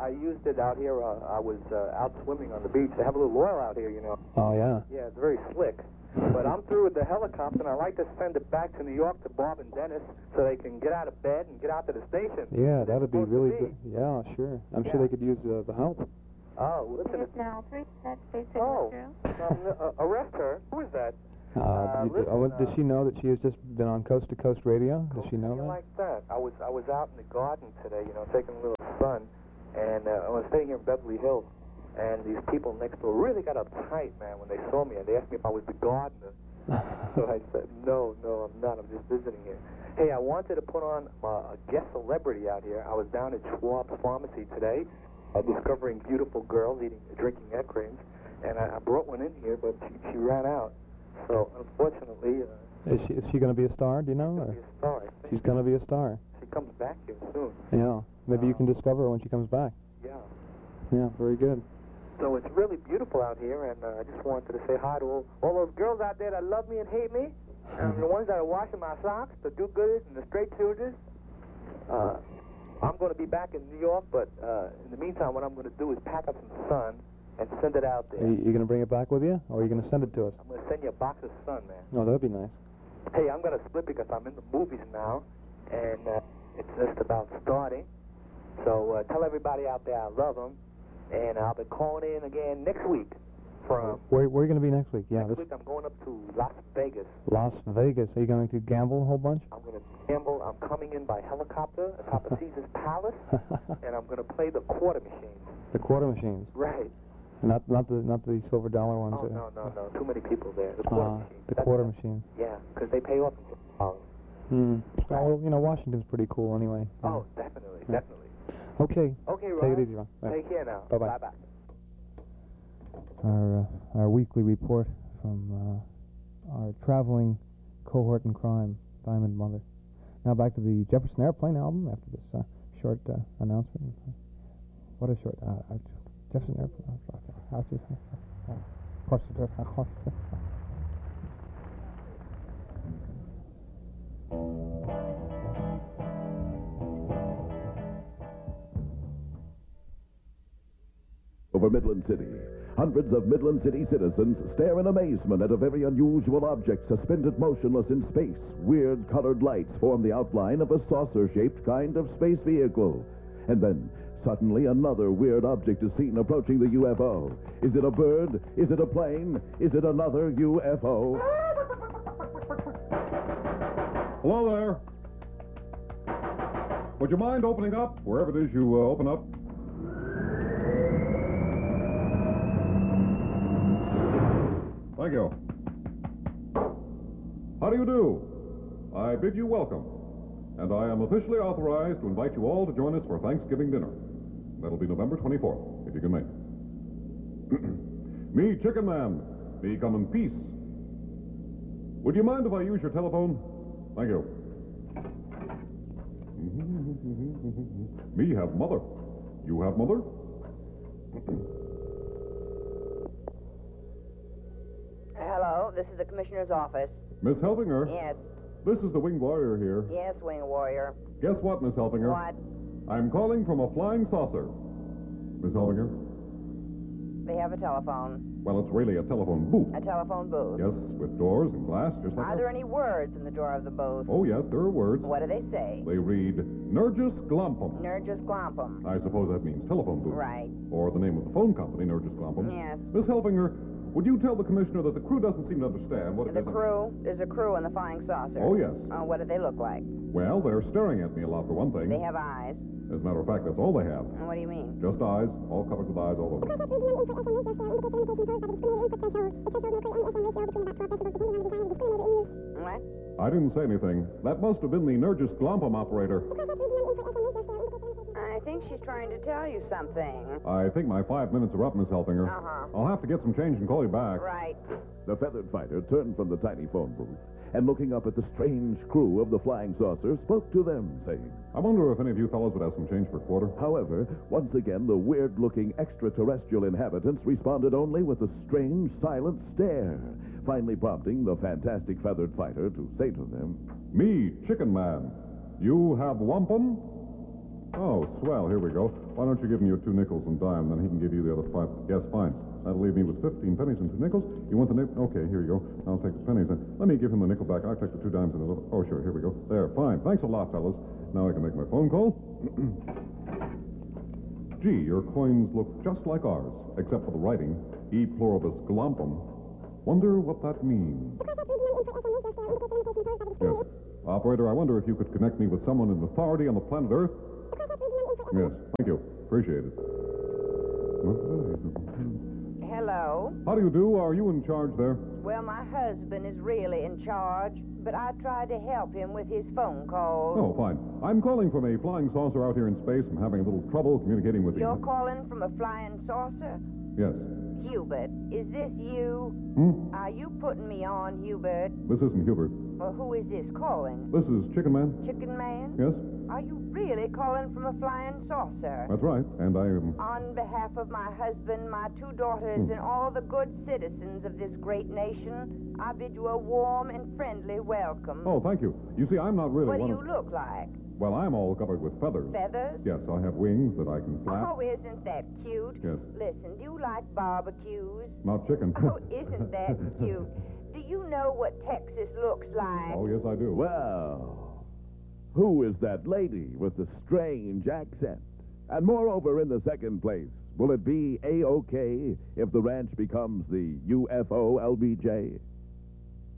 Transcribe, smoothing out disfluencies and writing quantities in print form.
I used it out here. I was out swimming on the beach. They have a little oil out here, you know. Oh, yeah. Yeah, it's very slick. But I'm through with the helicopter, and I like to send it back to New York to Bob and Dennis so they can get out of bed and get out to the station. Yeah, that would be really good. Yeah, sure. I'm sure they could use the help. Oh, listen. It is now 3 sets, basic Arrest her. Who is that? Does she know that she has just been on Coast to Coast Radio? Does she know that? Like that. I was out in the garden today, you know, taking a little sun, and I was staying here in Beverly Hills, and these people next door really got uptight, man, when they saw me, and they asked me if I was the gardener. So I said, no, I'm not. I'm just visiting here. Hey, I wanted to put on a guest celebrity out here. I was down at Schwab's Pharmacy today, discovering beautiful girls drinking egg creams, and I brought one in here, but she ran out. So, unfortunately... Is she going to be a star, do you know? She's going to be a star. She's going to be a star. She comes back here soon. Yeah. Maybe you can discover her when she comes back. Yeah. Yeah, very good. So it's really beautiful out here, and I just wanted to say hi to all those girls out there that love me and hate me, and the ones that are washing my socks, the do-gooders and the straight-shooters. I'm going to be back in New York, but in the meantime, what I'm going to do is pack up some sun and send it out there. Are you going to bring it back with you, or are you going to send it to us? I'm going to send you a box of sun, man. Oh, that'd be nice. Hey, I'm going to split because I'm in the movies now, and it's just about starting. So tell everybody out there I love them, and I'll be calling in again next week. From where are you going to be next week? Yeah, next week I'm going up to Las Vegas. Las Vegas. Are you going to gamble a whole bunch? I'm going to gamble. I'm coming in by helicopter atop of Caesar's Palace, and I'm going to play the quarter machines. The quarter machines. Right. Not the silver dollar ones. Oh, no. Too many people there. The quarter machines. The quarter machines. Yeah, because they pay off in dollars. Well, you know, Washington's pretty cool anyway. Oh, definitely. Okay. Okay, Ron. Take it easy, Ron. Take care now. Bye-bye. Bye-bye. Our weekly report from our traveling cohort in crime, Diamond Mother. Now back to the Jefferson Airplane album after this short announcement. What a short... Jefferson Airplane... Over Midland City, hundreds of Midland City citizens stare in amazement at a very unusual object suspended motionless in space. Weird colored lights form the outline of a saucer-shaped kind of space vehicle. And then, suddenly, another weird object is seen approaching the UFO. Is it a bird? Is it a plane? Is it another UFO? Hello there. Would you mind opening up wherever it is you open up? Thank you. How do you do? I bid you welcome, and I am officially authorized to invite you all to join us for Thanksgiving dinner. That'll be November 24th, if you can make it. Me, Chicken Man. Me come in peace. Would you mind if I use your telephone? Thank you. Me have mother. You have mother? Hello, this is the commissioner's office. Miss Helfinger? Yes. This is the Wing Warrior here. Yes, Wing Warrior. Guess what, Miss Helfinger? What? I'm calling from a flying saucer. Miss Helfinger? They have a telephone. Well, it's really a telephone booth. A telephone booth. Yes, with doors and glass, just like Are there any words in the door of the booth? Oh, yes, there are words. What do they say? They read, Nergus Glompum. Nergus Glompum. I suppose that means telephone booth. Right. Or the name of the phone company, Nergus Glompum. Yes. Miss Helfinger, would you tell the commissioner that the crew doesn't seem to understand what it is? The crew? There's a crew in the flying saucer. Oh, yes. What do they look like? Well, they're staring at me a lot, for one thing. They have eyes. As a matter of fact, that's all they have. What do you mean? Just eyes, all covered with eyes all over. What? I didn't say anything. That must have been the Nergus Glompum operator. I think she's trying to tell you something. I think my 5 minutes are up, Miss Helfinger. I'll have to get some change and call you back. Right. The feathered fighter turned from the tiny phone booth and, looking up at the strange crew of the flying saucer, spoke to them, saying, I wonder if any of you fellows would have some change for a quarter. However, once again, the weird-looking extraterrestrial inhabitants responded only with a strange, silent stare, finally prompting the fantastic feathered fighter to say to them, Me, Chicken Man. You have wampum? Oh, swell. Here we go. Why don't you give him your 2 nickels and dime, then he can give you the other 5. Yes, fine. That'll leave me with 15 pennies and 2 nickels. You want the nickel? Okay, here you go. I'll take the pennies. Let me give him the nickel back. I'll take the 2 dimes and the little... Oh, sure. Here we go. There. Fine. Thanks a lot, fellas. Now I can make my phone call. Gee, your coins look just like ours, except for the writing. E pluribus glompum. Wonder what that means. Yes. Operator, I wonder if you could connect me with someone in authority on the planet Earth? Yes, thank you. Appreciate it. Hello? How do you do? Are you in charge there? Well, my husband is really in charge, but I tried to help him with his phone calls. Oh, fine. I'm calling from a flying saucer out here in space. I'm having a little trouble communicating with You're calling from a flying saucer? Yes. Hubert, is this you? Are you putting me on, Hubert? This isn't Hubert. Well, who is this calling? This is Chicken Man. Chicken Man? Yes? Are you really calling from a flying saucer? That's right. And I am... On behalf of my husband, my 2 daughters, and all the good citizens of this great nation, I bid you a warm and friendly welcome. Oh, thank you. You see, I'm not really What do one you of... look like? Well, I'm all covered with feathers. Feathers? Yes, I have wings that I can flap. Oh, isn't that cute? Yes. Listen, do you like barbecues? Not chicken. Oh, isn't that cute? Do you know what Texas looks like? Oh, yes, I do. Well, who is that lady with the strange accent? And moreover, in the second place, will it be A-OK if the ranch becomes the UFO LBJ?